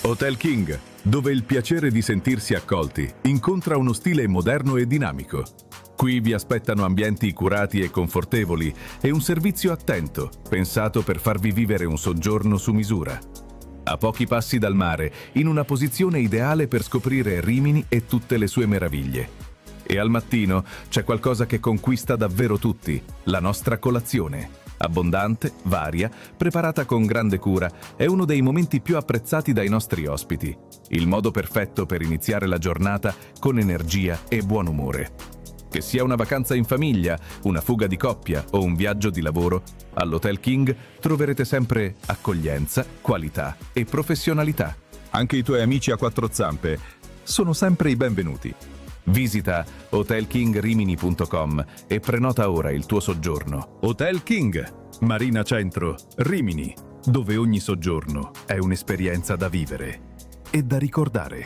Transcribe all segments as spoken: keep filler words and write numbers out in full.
Hotel King, dove il piacere di sentirsi accolti incontra uno stile moderno e dinamico. Qui vi aspettano ambienti curati e confortevoli e un servizio attento, pensato per farvi vivere un soggiorno su misura. A pochi passi dal mare, in una posizione ideale per scoprire Rimini e tutte le sue meraviglie. E al mattino c'è qualcosa che conquista davvero tutti, la nostra colazione. Abbondante, varia, preparata con grande cura, è uno dei momenti più apprezzati dai nostri ospiti. Il modo perfetto per iniziare la giornata con energia e buon umore. Che sia una vacanza in famiglia, una fuga di coppia o un viaggio di lavoro, all'Hotel King troverete sempre accoglienza, qualità e professionalità. Anche i tuoi amici a quattro zampe sono sempre i benvenuti. Visita hotel king rimini punto com e prenota ora il tuo soggiorno. Hotel King, Marina Centro, Rimini, dove ogni soggiorno è un'esperienza da vivere e da ricordare.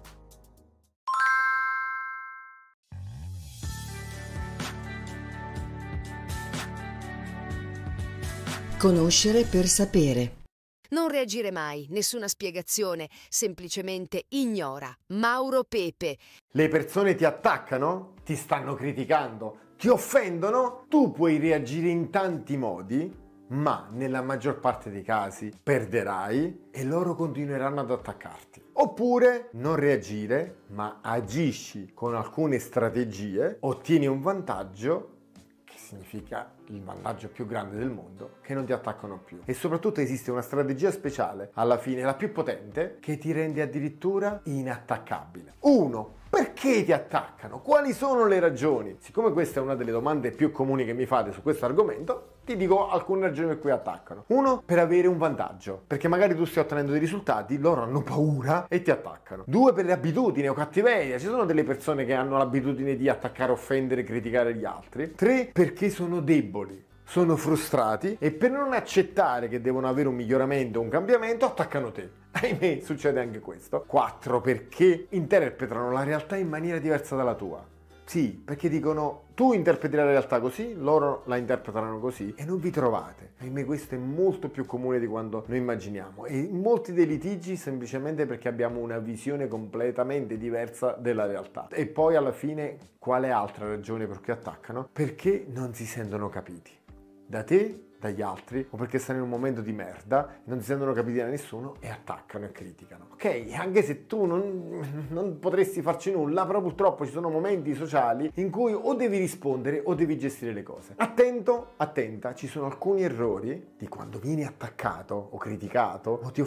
Conoscere per sapere. Non reagire mai, nessuna spiegazione, semplicemente ignora. Mauro Pepe. Le persone ti attaccano? Ti stanno criticando? Ti offendono? Tu puoi reagire in tanti modi, ma nella maggior parte dei casi perderai e loro continueranno ad attaccarti. Oppure non reagire, ma agisci con alcune strategie, ottieni un vantaggio, che significa il vantaggio più grande del mondo, che non ti attaccano più. E soprattutto esiste una strategia speciale, alla fine la più potente, che ti rende addirittura inattaccabile. Uno, perché ti attaccano? Quali sono le ragioni? Siccome questa è una delle domande più comuni che mi fate su questo argomento, ti dico alcune ragioni per cui attaccano. Uno, per avere un vantaggio, perché magari tu stai ottenendo dei risultati, loro hanno paura e ti attaccano. Due, per le abitudini o cattiveria, ci sono delle persone che hanno l'abitudine di attaccare, offendere, criticare gli altri. Tre, perché sono deboli, sono frustrati e per non accettare che devono avere un miglioramento, un cambiamento, attaccano te. Ahimè, succede anche questo. Quattro, perché interpretano la realtà in maniera diversa dalla tua. Sì, perché dicono tu interpreti la realtà così, loro la interpretano così e non vi trovate. Ahimè, questo è molto più comune di quanto noi immaginiamo e molti dei litigi semplicemente perché abbiamo una visione completamente diversa della realtà. E poi alla fine quale altra ragione per cui attaccano? Perché non si sentono capiti da te, dagli altri, o perché stanno in un momento di merda, non si sentono capiti da nessuno e attaccano e criticano. Ok, anche se tu non, non potresti farci nulla, però purtroppo ci sono momenti sociali in cui o devi rispondere o devi gestire le cose. Attento, attenta, ci sono alcuni errori di quando vieni attaccato o criticato o ti